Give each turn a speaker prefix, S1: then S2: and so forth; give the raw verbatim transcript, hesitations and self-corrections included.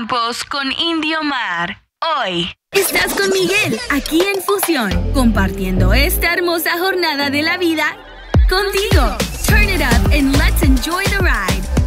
S1: Campos con Indio Mar. Hoy.
S2: Estás con Miguel, aquí en Fusión, compartiendo esta hermosa jornada de la vida contigo. Turn it up and let's enjoy the ride.